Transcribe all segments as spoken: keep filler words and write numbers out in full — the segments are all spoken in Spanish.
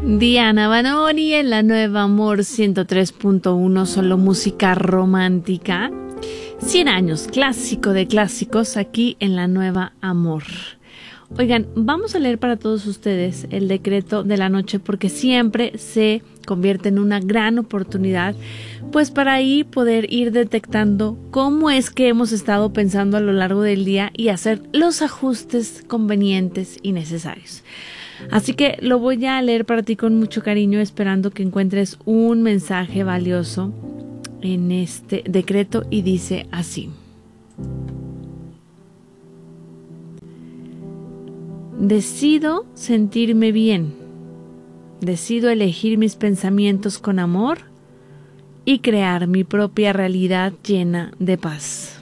Diana Banoni en la nueva Amor ciento tres punto uno, solo música romántica. cien años, clásico de clásicos, aquí en la nueva Amor. Oigan, vamos a leer para todos ustedes el decreto de la noche porque siempre se convierte en una gran oportunidad, pues para ahí poder ir detectando cómo es que hemos estado pensando a lo largo del día y hacer los ajustes convenientes y necesarios. Así que lo voy a leer para ti con mucho cariño, esperando que encuentres un mensaje valioso en este decreto, y dice así: decido sentirme bien, decido elegir mis pensamientos con amor y crear mi propia realidad llena de paz.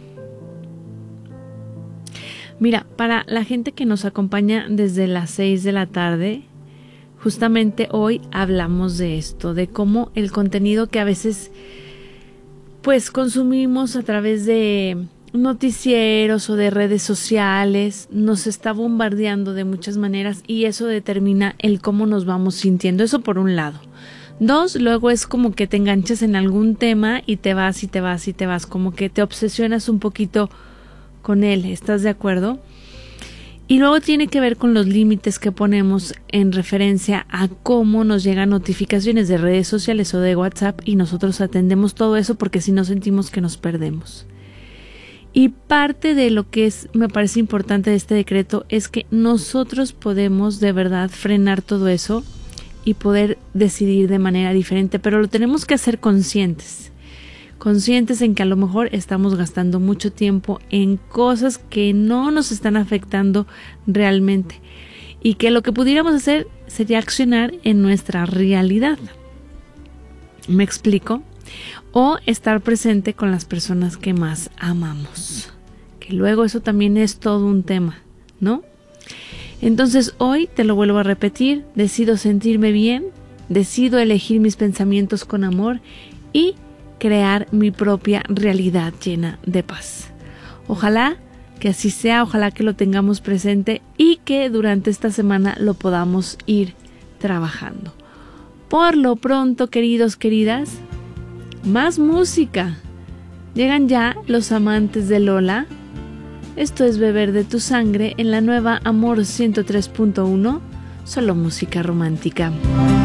Mira, para la gente que nos acompaña desde las seis de la tarde, justamente hoy hablamos de esto, de cómo el contenido que a veces pues consumimos a través de noticieros o de redes sociales nos está bombardeando de muchas maneras, y eso determina el cómo nos vamos sintiendo. Eso por un lado. Dos, luego es como que te enganchas en algún tema y te vas y te vas y te vas, como que te obsesionas un poquito con él, ¿estás de acuerdo? Y luego tiene que ver con los límites que ponemos en referencia a cómo nos llegan notificaciones de redes sociales o de WhatsApp, y nosotros atendemos todo eso porque si no sentimos que nos perdemos. Y parte de lo que es, me parece importante de este decreto, es que nosotros podemos de verdad frenar todo eso y poder decidir de manera diferente, pero lo tenemos que hacer conscientes. Conscientes en que a lo mejor estamos gastando mucho tiempo en cosas que no nos están afectando realmente, y que lo que pudiéramos hacer sería accionar en nuestra realidad. ¿Me explico? O estar presente con las personas que más amamos, que luego eso también es todo un tema, ¿no? Entonces hoy te lo vuelvo a repetir: decido sentirme bien, decido elegir mis pensamientos con amor y crear mi propia realidad llena de paz. Ojalá que así sea, ojalá que lo tengamos presente y que durante esta semana lo podamos ir trabajando. Por lo pronto, queridos, queridas, más música. Llegan ya los amantes de Lola. Esto es Beber de tu sangre en la nueva Amor ciento tres punto uno, solo música romántica.